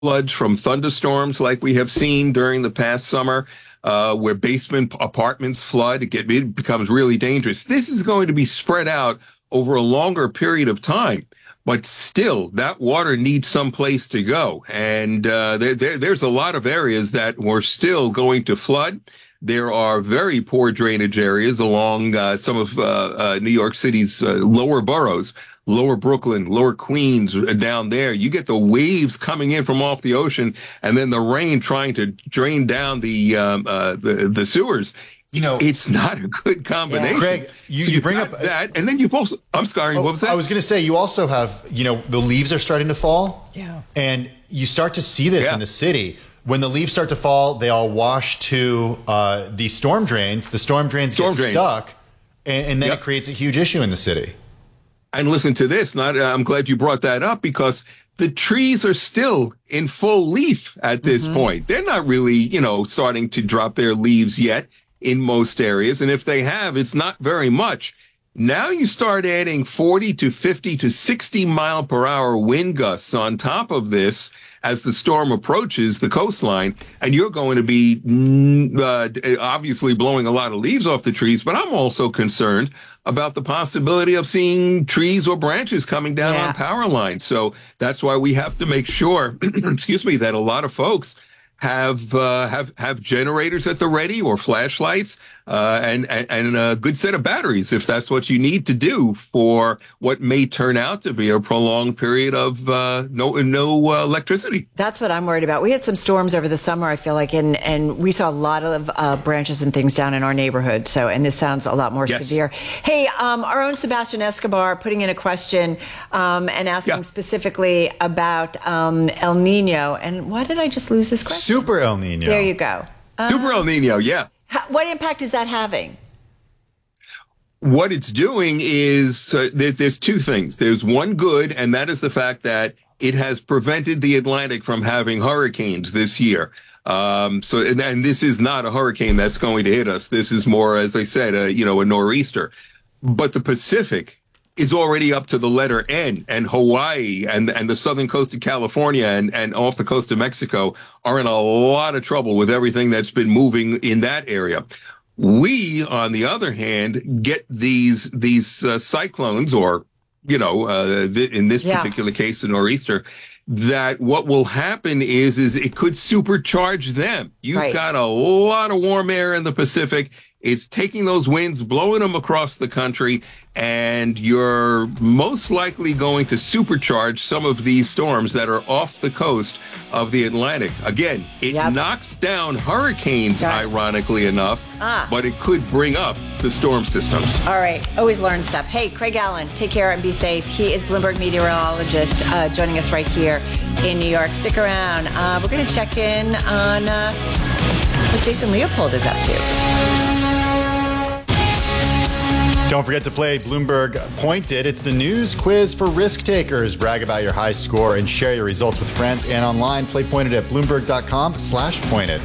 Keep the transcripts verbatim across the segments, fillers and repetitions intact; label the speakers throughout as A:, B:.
A: floods from thunderstorms like we have seen during the past summer, uh, where basement apartments flood. It, get, it becomes really dangerous. This is going to be spread out over a longer period of time. But still, that water needs some place to go. And uh, there, there, there's a lot of areas that were still going to flood. There are very poor drainage areas along uh, some of uh, uh, New York City's uh, lower boroughs, lower Brooklyn, lower Queens, uh, down there. You get the waves coming in from off the ocean and then the rain trying to drain down the um, uh, the, the sewers. You know, it's not a good combination.
B: Yeah. Craig, you,
A: so
B: you bring up
A: that, and then you've also, I'm sorry,
B: oh,
A: what was that?
B: I was going to say, you also have, you know, the leaves are starting to fall.
C: Yeah.
B: And you start to see this
A: yeah.
B: in the city. When the leaves start to fall, they all wash to uh, the storm drains. The storm drains storm get drains. stuck, and, and then yep. it creates a huge issue in the city.
A: And listen to this. Not, uh, I'm glad you brought that up, because the trees are still in full leaf at this mm-hmm. point. They're not really, you know, starting to drop their leaves yet in most areas. And if they have, it's not very much. Now you start adding forty to fifty to sixty mile per hour wind gusts on top of this as the storm approaches the coastline, and you're going to be uh, obviously blowing a lot of leaves off the trees. But I'm also concerned about the possibility of seeing trees or branches coming down yeah. on power lines. So that's why we have to make sure, excuse me, that a lot of folks have uh, have have generators at the ready, or flashlights, uh, and and, and a good set of batteries if that's what you need to do for what may turn out to be a prolonged period of uh, no no uh, electricity.
C: That's what I'm worried about. We had some storms over the summer, I feel like, and and we saw a lot of uh, branches and things down in our neighborhood. So, and this sounds a lot more yes. severe. Hey, um, our own Sebastian Escobar putting in a question um, and asking yeah. specifically about um, El Nino. And why did I just lose this question?
B: Super El Nino.
C: There you go. Uh,
A: Super El Nino, yeah.
C: How, what impact is that having?
A: What it's doing is uh, there, there's two things. There's one good, and that is the fact that it has prevented the Atlantic from having hurricanes this year. Um, so, and, and this is not a hurricane that's going to hit us. This is more, as I said, a, you know, a nor'easter. But the Pacific is already up to the letter N, and Hawaii and and the southern coast of California and, and off the coast of Mexico are in a lot of trouble with everything that's been moving in that area. We, on the other hand, get these these uh, cyclones, or, you know, uh, th- in this yeah. particular case, a nor'easter, that what will happen is, is it could supercharge them. You've right. got a lot of warm air in the Pacific. It's taking those winds, blowing them across the country, and you're most likely going to supercharge some of these storms that are off the coast of the Atlantic. Again, it yep. knocks down hurricanes, yeah. ironically enough, ah. but it could bring up the storm systems.
C: All right. Always learn stuff. Hey, Craig Allen, take care and be safe. He is Bloomberg meteorologist uh, joining us right here in New York. Stick around. Uh, we're going to check in on uh, what Jason Leopold is up to.
B: Don't forget to play Bloomberg Pointed. It's the news quiz for risk takers. Brag about your high score and share your results with friends and online. Play Pointed at Bloomberg.com slash pointed.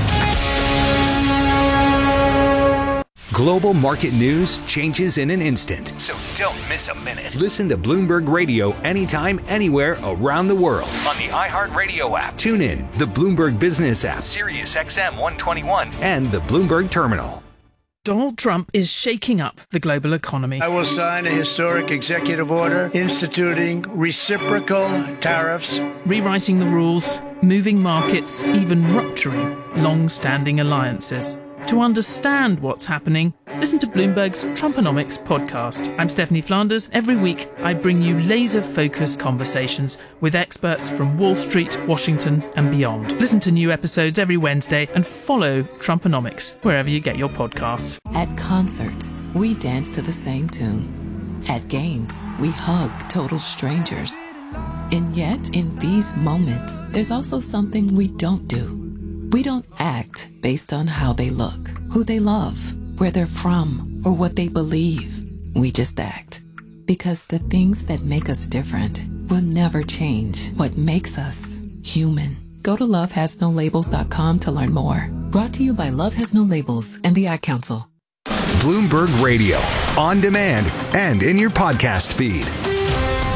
D: Global market news changes in an instant. So don't miss a minute. Listen to Bloomberg Radio anytime, anywhere around the world on the iHeartRadio app. Tune in, the Bloomberg Business app, Sirius X M one twenty-one, and the Bloomberg Terminal.
E: Donald Trump is shaking up the global economy.
F: I will sign a historic executive order instituting reciprocal tariffs,
E: rewriting the rules, moving markets, even rupturing long-standing alliances. To understand what's happening, listen to Bloomberg's Trumponomics podcast. I'm Stephanie Flanders. Every week, I bring you laser-focused conversations with experts from Wall Street, Washington, and beyond. Listen to new episodes every Wednesday and follow Trumponomics wherever you get your podcasts.
G: At concerts, we dance to the same tune. At games, we hug total strangers. And yet, in these moments, there's also something we don't do. We don't act based on how they look, who they love, where they're from, or what they believe. We just act. Because the things that make us different will never change what makes us human. Go to love has no labels dot com to learn more. Brought to you by Love Has No Labels and the Ad Council.
D: Bloomberg Radio, on demand and in your podcast feed.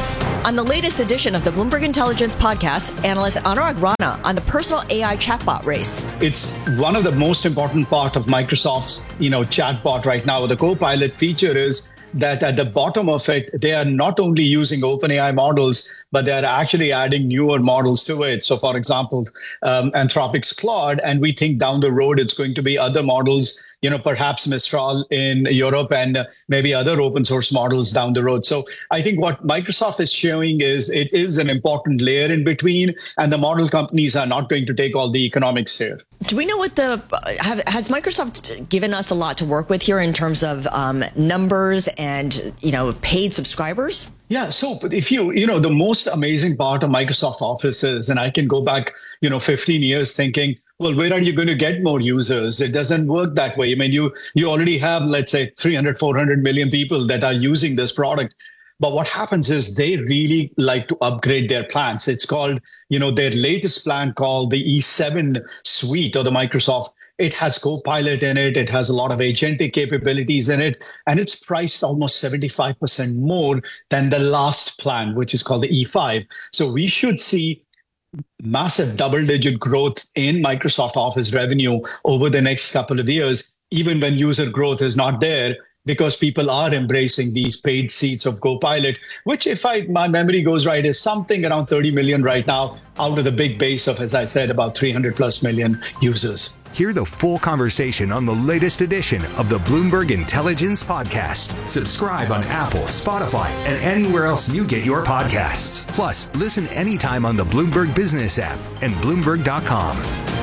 H: On the latest edition of the Bloomberg Intelligence podcast, analyst Anurag Rana on the personal A I chatbot race.
I: It's one of the most important part of Microsoft's, you know, chatbot right now. The Copilot feature is that at the bottom of it, they are not only using OpenAI models, but they are actually adding newer models to it. So, for example, um, Anthropic's Claude, and we think down the road it's going to be other models, you know, perhaps Mistral in Europe and uh, maybe other open source models down the road. So I think what Microsoft is showing is it is an important layer in between, and the model companies are not going to take all the economics here.
H: Do we know what the, have, has Microsoft given us a lot to work with here in terms of um, numbers and, you know, paid subscribers?
I: Yeah. So if you, you know, the most amazing part of Microsoft Office is, and I can go back, you know, fifteen years thinking, well, where are you going to get more users? It doesn't work that way. I mean, you, you already have, let's say, three hundred, four hundred million people that are using this product. But what happens is they really like to upgrade their plans. It's called, you know, their latest plan called the E seven suite or the Microsoft. It has Copilot in it. It has a lot of agentic capabilities in it. And it's priced almost seventy-five percent more than the last plan, which is called the E five. So we should see massive double-digit growth in Microsoft Office revenue over the next couple of years, even when user growth is not there, because people are embracing these paid seats of Copilot, which, if I, my memory goes right, is something around thirty million right now out of the big base of, as I said, about three hundred plus million users.
D: Hear the full conversation on the latest edition of the Bloomberg Intelligence Podcast. Subscribe on Apple, Spotify, and anywhere else you get your podcasts. Plus, listen anytime on the Bloomberg Business app and Bloomberg dot com.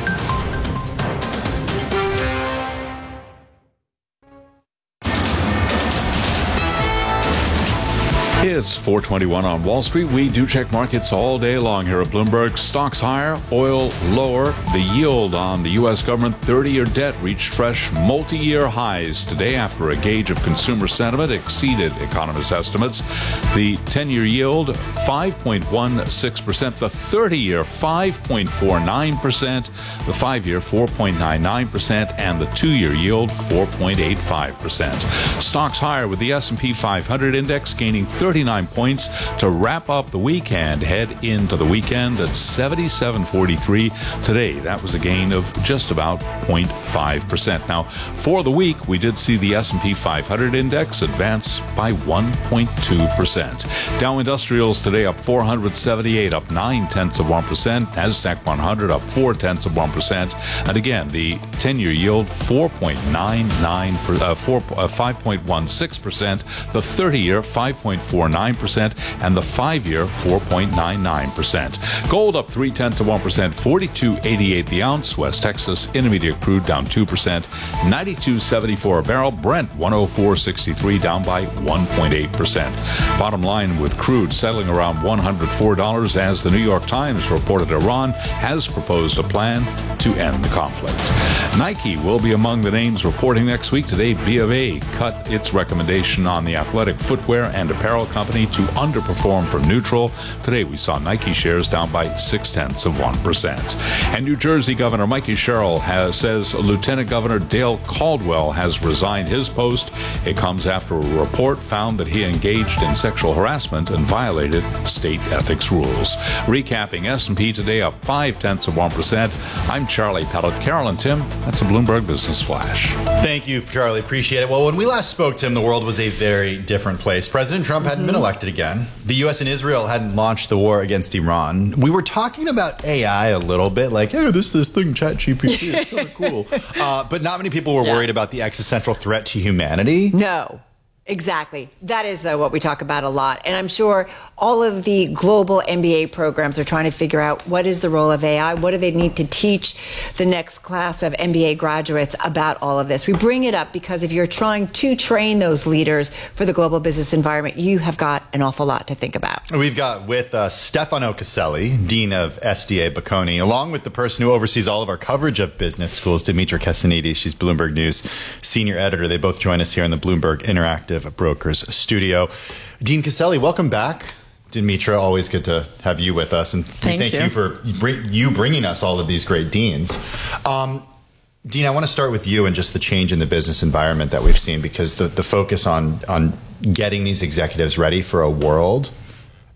J: It's four twenty-one on Wall Street. We do check markets all day long here at Bloomberg. Stocks higher, oil lower. The yield on the U S government thirty-year debt reached fresh multi-year highs today after a gauge of consumer sentiment exceeded economists' estimates. The ten-year yield, five point one six percent. The thirty-year, five point four nine percent. The five-year, four point nine nine percent. And the two-year yield, four point eight five percent. Stocks higher with the S and P five hundred index gaining thirty-nine points to wrap up the weekend. Head into the weekend at seventy-seven forty-three. Today, that was a gain of just about zero point five percent. Now, for the week, we did see the S and P five hundred index advance by one point two percent. Dow Industrials today up four hundred seventy-eight, up nine tenths of one percent. NASDAQ one hundred up four tenths of one percent. And again, the ten-year yield four point nine nine, uh, four, uh, five point one six percent. The thirty-year five point four nine percent, and the five-year four point nine nine percent. Gold up three tenths of one percent, forty-two eighty-eight the ounce. West Texas Intermediate crude down two percent, ninety-two seventy-four a barrel. Brent one oh four sixty-three down by one point eight percent. Bottom line with crude settling around one hundred four dollars as the New York Times reported Iran has proposed a plan to end the conflict. Nike will be among the names reporting next week. Today, B of A cut its recommendation on the athletic footwear and apparel company to underperform from neutral. Today, we saw Nike shares down by six tenths of one percent. And New Jersey Governor Mikey Sherrill has, says Lieutenant Governor Dale Caldwell has resigned his post. It comes after a report found that he engaged in sexual harassment and violated state ethics rules. Recapping S and P today up five tenths of one percent. I'm Charlie Pellet. Carol and Tim, that's a Bloomberg Business Flash.
B: Thank you, Charlie. Appreciate it. Well, when we last spoke to him, the world was a very different place. President Trump hadn't been elected again. The U S and Israel hadn't launched the war against Iran. We were talking about A I a little bit, like, hey, this this thing, ChatGPT, it's kind of cool. Uh, but not many people were yeah. worried about the existential threat to humanity.
C: No. Exactly. That is, though, what we talk about a lot. And I'm sure all of the global M B A programs are trying to figure out what is the role of A I? What do they need to teach the next class of M B A graduates about all of this? We bring it up because if you're trying to train those leaders for the global business environment, you have got an awful lot to think about.
B: We've got with us Stefano Caselli, Dean of S D A Bocconi, along with the person who oversees all of our coverage of business schools, Dimitra Kesanidis. She's Bloomberg News senior editor. They both join us here in the Bloomberg Interactive Brokers studio. Dean Caselli, welcome back. Dimitra, always good to have you with us, and thank, thank you. you for bring, you bringing us all of these great deans. Um, Dean, I want to start with you and just the change in the business environment that we've seen, because the, the focus on on getting these executives ready for a world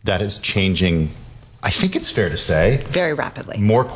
B: that is changing, I think it's fair to say,
C: very rapidly.
B: More